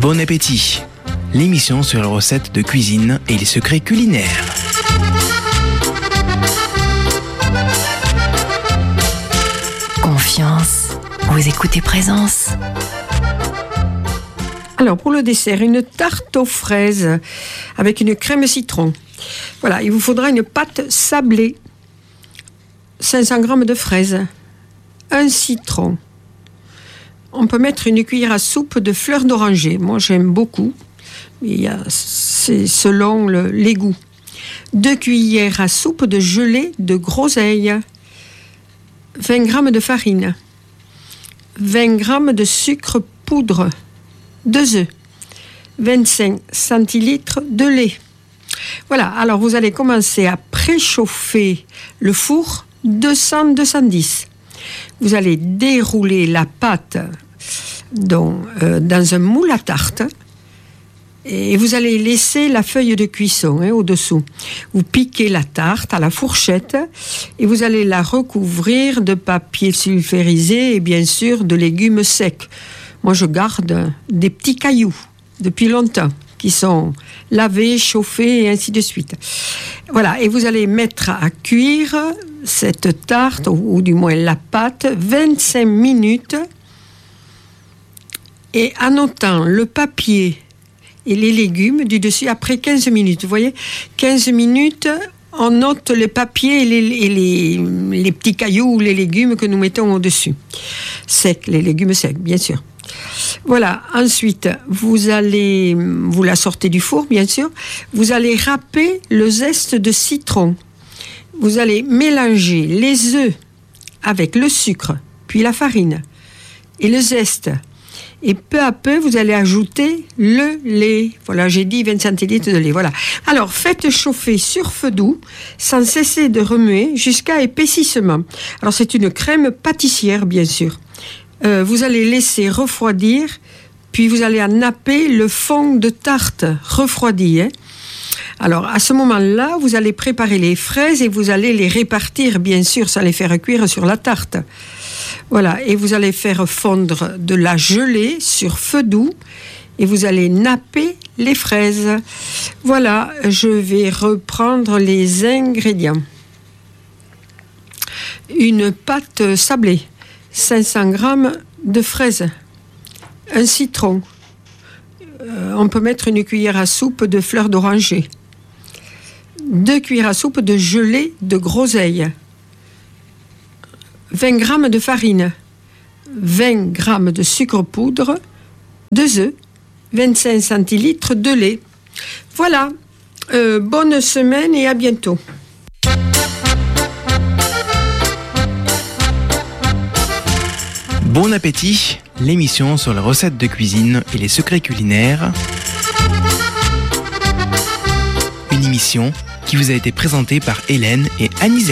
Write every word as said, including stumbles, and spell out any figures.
Bon appétit, l'émission sur les recettes de cuisine et les secrets culinaires. Confiance, vous écoutez Présence. Alors pour le dessert, une tarte aux fraises avec une crème citron. Voilà, il vous faudra une pâte sablée, cinq cents grammes de fraises, un citron. On peut mettre une cuillère à soupe de fleurs d'oranger. Moi, j'aime beaucoup. Il y a, c'est selon le, les goûts. Deux cuillères à soupe de gelée de groseille. vingt grammes de farine. vingt grammes de sucre poudre. deux œufs. vingt-cinq centilitres de lait. Voilà, alors vous allez commencer à préchauffer le four deux cents à deux cent dix. Vous allez dérouler la pâte dans, euh, dans un moule à tarte et vous allez laisser la feuille de cuisson hein, au-dessous. Vous piquez la tarte à la fourchette et vous allez la recouvrir de papier sulfurisé et bien sûr de légumes secs. Moi, je garde des petits cailloux depuis longtemps qui sont lavés, chauffés et ainsi de suite. Voilà, et vous allez mettre à cuire cette tarte, ou, ou du moins la pâte, vingt-cinq minutes. Et en notant le papier et les légumes du dessus après quinze minutes. Vous voyez, quinze minutes, on note le papier et les, et les, les petits cailloux ou les légumes que nous mettons au-dessus. Secs, les légumes secs, bien sûr. Voilà, ensuite, vous allez, vous la sortez du four, bien sûr, vous allez râper le zeste de citron. Vous allez mélanger les œufs avec le sucre, puis la farine et le zeste. Et peu à peu, vous allez ajouter le lait. Voilà, j'ai dit vingt centilitres de lait, voilà. Alors, faites chauffer sur feu doux, sans cesser de remuer, jusqu'à épaississement. Alors, c'est une crème pâtissière, bien sûr. Euh, vous allez laisser refroidir, puis vous allez en napper le fond de tarte refroidi. Hein. Alors, à ce moment-là, vous allez préparer les fraises et vous allez les répartir, bien sûr, sans les faire cuire sur la tarte. Voilà, et vous allez faire fondre de la gelée sur feu doux et vous allez napper les fraises. Voilà, je vais reprendre les ingrédients. Une pâte sablée. cinq cents grammes de fraises, un citron, euh, on peut mettre une cuillère à soupe de fleurs d'oranger, deux cuillères à soupe de gelée de groseille, vingt grammes de farine, vingt grammes de sucre poudre, deux œufs, vingt-cinq centilitres de lait. Voilà, euh, bonne semaine et à bientôt. Bon appétit, l'émission sur les recettes de cuisine et les secrets culinaires. Une émission qui vous a été présentée par Hélène et Anisette.